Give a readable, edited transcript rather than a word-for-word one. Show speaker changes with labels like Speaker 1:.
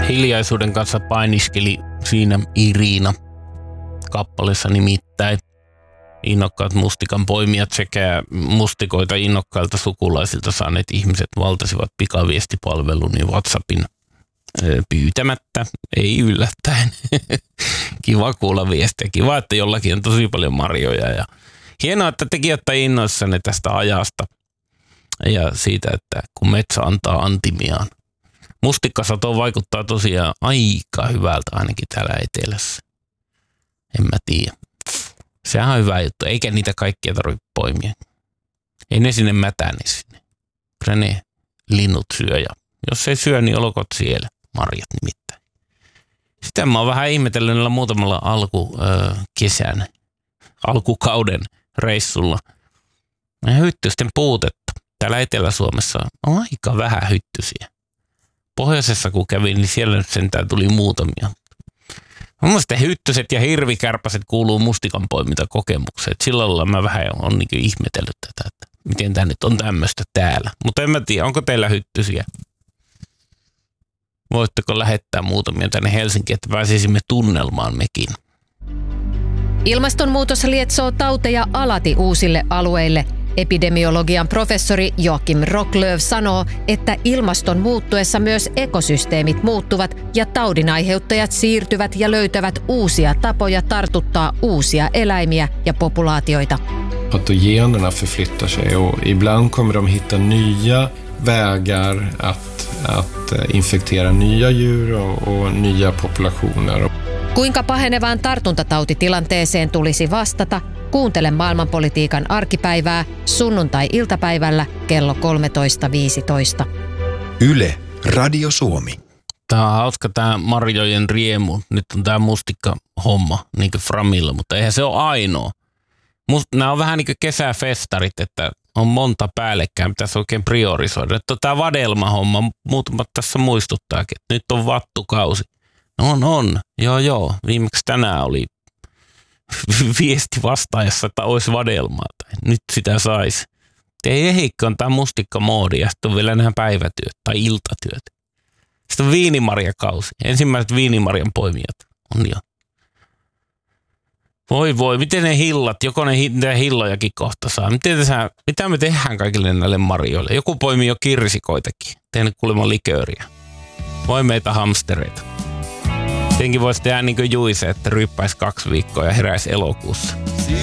Speaker 1: Hiljaisuuden kanssa painiskeli siinä Irina kappaleessa nimittäin. Innokkaat mustikan poimijat sekä mustikoita innokkailta sukulaisilta saaneet ihmiset valtasivat pikaviestipalvelun WhatsAppin pyytämättä, ei yllättäen. Kiva kuulla viestiä. Kiva, että jollakin on tosi paljon marjoja. Ja hienoa, että tekin olette innoissanne tästä ajasta ja siitä, että kun metsä antaa antimiaan. Mustikkasato vaikuttaa tosiaan aika hyvältä ainakin täällä etelässä. En mä tiedä. Sehän on hyvä juttu, eikä niitä kaikkia tarvitse poimia. Ei ne sinne mätäne sinne. Kyllä ne linnut syö ja jos ei syö, niin olkoot siellä. Marjat nimittäin. Sitä mä oon vähän ihmetellyt näillä muutamalla alkukauden reissulla. Hyttysten puutetta. Täällä Etelä-Suomessa on aika vähän hyttysiä. Pohjoisessa kun kävin, niin siellä nyt sentään tuli muutamia. Mun mielestä hyttyset ja hirvikärpäset kuuluu mustikan poimintakokemukseen. Sillä lailla mä vähän on niin ihmetellyt tätä, että miten tää nyt on tämmöistä täällä. Mutta en mä tiedä, onko teillä hyttysiä? Voitteko lähettää muutamia tänne Helsinkiin, että pääsisimme tunnelmaan mekin?
Speaker 2: Ilmastonmuutos lietsoo tauteja alati uusille alueille. Epidemiologian professori Joakim Rocklöv sanoo, että ilmaston muuttuessa myös ekosysteemit muuttuvat ja taudinaiheuttajat siirtyvät ja löytävät uusia tapoja tartuttaa uusia eläimiä ja populaatioita.
Speaker 3: Patogenerna förflyttar sig och ibland kommer de hitta nya vägar att infektera nya djur och nya populationer.
Speaker 2: Kuinka pahenevaan tartuntatautitilanteeseen tulisi vastata? Kuuntele maailmanpolitiikan arkipäivää sunnuntai-iltapäivällä kello 13.15.
Speaker 4: Yle, Radio Suomi.
Speaker 1: Tää on hauska tää marjojen riemu. Nyt on tää mustikka-homma, niin kuin Framilla, mutta eihän se ole ainoa. Nämä on vähän niin kuin kesäfestarit, että on monta päällekkäin, pitäisi oikein priorisoida. Että tää vadelma-homma, muutamat tässä muistuttaakin, että nyt on vattukausi. On. Joo. Viimeksi tänään oli viesti vastaajassa, että olisi vadelmaa. Nyt sitä saisi. Ei ehikö on tämä mustikkamoodi ja sitten on vielä nämä päivätyöt tai iltatyöt. Sitten on viinimarjakausi. Ensimmäiset viinimarjan poimijat on jo. Voi, miten ne hillat, joko ne hillojakin kohta saa. Mitä me tehdään kaikille näille marjoille? Joku poimii jo kirsikoitakin. Tehnyt kuulemma likööriä. Voi meitä hamstereita. Tietenkin voisi tehdä niin kuin Juise, että ryyppäisi 2 viikkoa ja heräisi elokuussa.